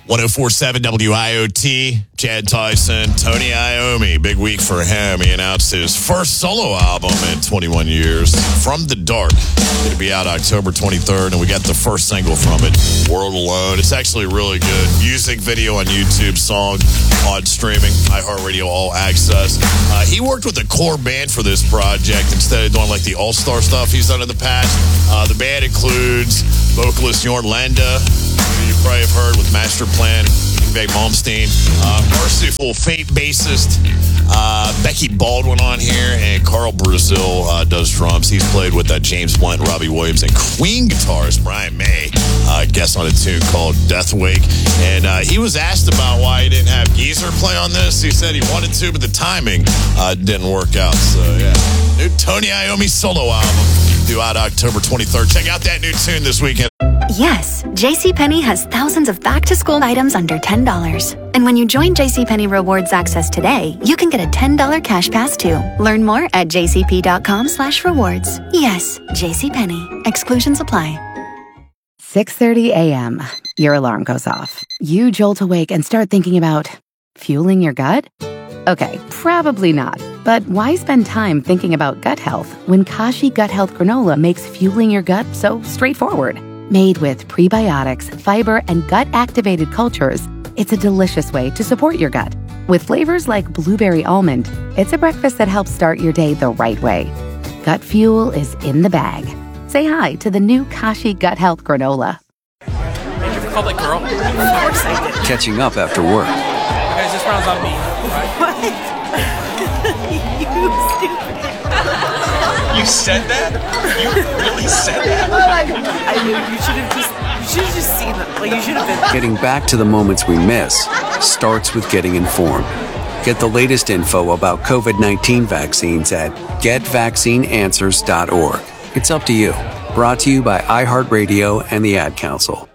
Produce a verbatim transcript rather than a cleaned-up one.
one oh four point seven W I O T, Chad Tyson, Tony Iommi. Big week for him. He announced his first solo album in twenty-one years, From the Dark. It'll be out October twenty-third, and we got the first single from it, World Alone. It's actually really good. Music video on YouTube, song on streaming, iHeartRadio All Access. Uh, he worked with a core band for this project instead of doing like the all-star stuff he's done in the past. Uh, the band includes vocalist Jorn Landa, who you probably have heard with Master Plan, Yngwie Malmsteen, uh, Merciful Fate bassist uh, Becky Baldwin on here, and Carl Brazil uh, does drums. He's played with uh, James Blunt, Robbie Williams, and Queen guitarist Brian May, uh, guest on a tune called Death Wake. And uh, he was asked about why he didn't have Geezer play on this. He said he wanted to, but the timing uh, didn't work out. So, yeah. New Tony Iommi solo album due out October twenty-third. Check out that new tune this weekend. Yes, JCPenney has thousands of back-to-school items under ten dollars. And when you join JCPenney Rewards Access today, you can get a ten dollars cash pass too. Learn more at jcp.com slash rewards. Yes, JCPenney. Exclusions apply. six thirty a.m. Your alarm goes off. You jolt awake and start thinking about fueling your gut? Okay, probably not. But why spend time thinking about gut health when Kashi Gut Health Granola makes fueling your gut so straightforward? Made with prebiotics, fiber, and gut-activated cultures, it's a delicious way to support your gut. With flavors like blueberry almond, it's a breakfast that helps start your day the right way. Gut fuel is in the bag. Say hi to the new Kashi Gut Health Granola. Thank you for calling, girl. I'm so excited. Catching up after work. Guys, this round's on me. What? You stupid. You said that? You really said that? I knew you should have just you should have just seen them. Like you should have been. Getting back to the moments we miss starts with getting informed. Get the latest info about covid nineteen vaccines at get vaccine answers dot org. It's up to you. Brought to you by iHeartRadio and the Ad Council.